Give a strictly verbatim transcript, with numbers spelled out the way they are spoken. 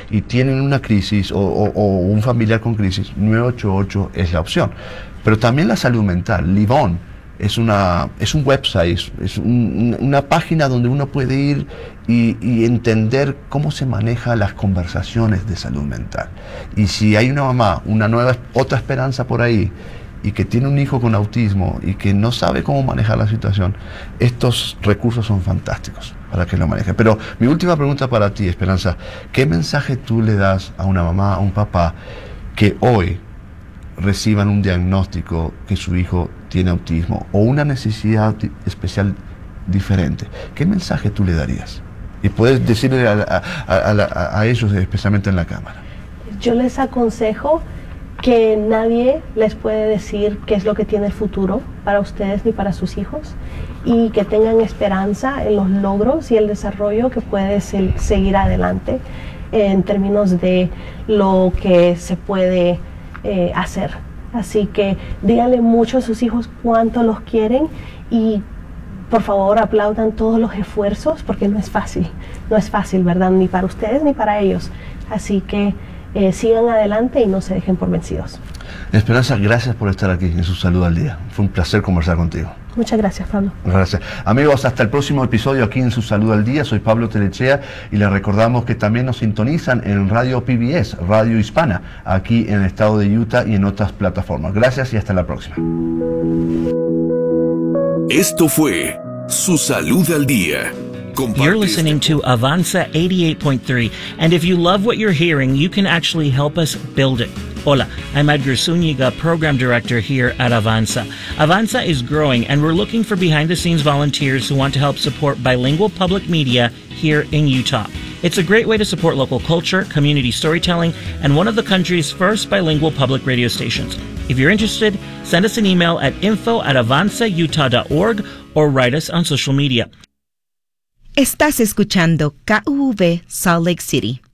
y tienen una crisis o, o, o un familiar con crisis, nueve ocho ocho es la opción. Pero también la salud mental, Livon, es, una, es un website, es, es un, una página donde uno puede ir y, y entender cómo se manejan las conversaciones de salud mental. Y si hay una mamá, una nueva, otra esperanza por ahí, y que tiene un hijo con autismo y que no sabe cómo manejar la situación, estos recursos son fantásticos para que lo maneje. Pero mi última pregunta para ti, Esperanza, ¿qué mensaje tú le das a una mamá, a un papá que hoy reciban un diagnóstico que su hijo tiene autismo o una necesidad especial diferente? ¿Qué mensaje tú le darías? Y puedes decirle a, a, a, a, a ellos, especialmente en la cámara. Yo les aconsejo que nadie les puede decir qué es lo que tiene el futuro para ustedes ni para sus hijos, y que tengan esperanza en los logros y el desarrollo que puede se seguir adelante en términos de lo que se puede Eh, hacer. Así que díganle mucho a sus hijos cuánto los quieren, y por favor aplaudan todos los esfuerzos, porque no es fácil, no es fácil, ¿verdad? Ni para ustedes ni para ellos. Así que eh, sigan adelante y no se dejen por vencidos. Esperanza, gracias por estar aquí en Su Salud al Día. Fue un placer conversar contigo. Muchas gracias, Pablo. Gracias. Amigos, hasta el próximo episodio aquí en Su Salud al Día. Soy Pablo Telechea y les recordamos que también nos sintonizan en Radio P B S, Radio Hispana, aquí en el estado de Utah y en otras plataformas. Gracias y hasta la próxima. Esto fue Su Salud al Día. You're listening to Avanza eighty-eight point three, and if you love what you're hearing, you can actually help us build it. Hola, I'm Edgar Zúñiga, Program Director here at Avanza. Avanza is growing, and we're looking for behind-the-scenes volunteers who want to help support bilingual public media here in Utah. It's a great way to support local culture, community storytelling, and one of the country's first bilingual public radio stations. If you're interested, send us an email at info at avanza utah dot org or write us on social media. Estás escuchando K U V Salt Lake City.